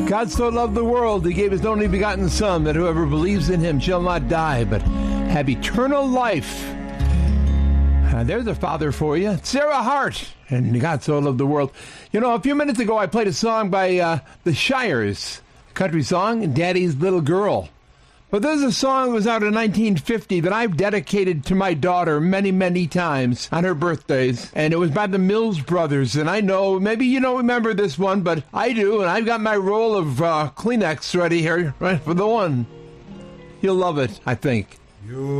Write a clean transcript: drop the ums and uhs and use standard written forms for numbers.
God so loved the world, he gave his only begotten Son, that whoever believes in him shall not die, but have eternal life. There's a father for you. Sarah Hart, and God so loved the world. You know, a few minutes ago I played a song by the Shires, a country song, Daddy's Little Girl. But there's a song that was out in 1950 that I've dedicated to my daughter many, many times on her birthdays. And it was by the Mills Brothers. And I know, maybe you don't remember this one, but I do. And I've got my roll of Kleenex ready here, right, for the one. You'll love it, I think.